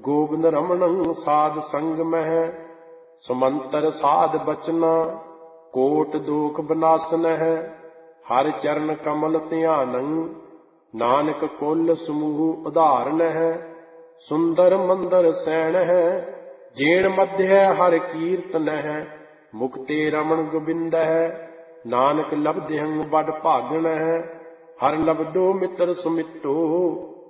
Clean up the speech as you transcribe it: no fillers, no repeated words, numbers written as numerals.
ਗੋਬਿੰਦ ਰਮਣੰ ਸਾਧ ਸੰਗ ਮਹਿ, ਸੁਮੰਤਰ ਸਾਧ ਬਚਨਾ ਕੋਟ ਦੋਖ ਬਨਾਸਨ ਹੈ। ਹਰਿ ਚਰਨ ਕਮਲ ਧਿਆਨੰ ਨਾਨਕ ਕੁਲ ਸਮੂਹ ਉਧਾਰਨ ਹੈ। ਸੁੰਦਰ ਮੰਦਰ ਸੈਣ ਹੈ ਜੇਣ ਮਧਿਐ ਹਰਿ ਕੀਰਤਨ ਹੈ। ਮੁਕਤੇ ਰਮਣ ਗੋਬਿੰਦ ਹੈ ਨਾਨਕ ਲਬਧਿਅੰ ਬੜ ਭਾਗਣ ਹੈ। ਹਰਿ ਲਬਦੋ ਮਿੱਤਰ ਸੁਮਿੱਤੋ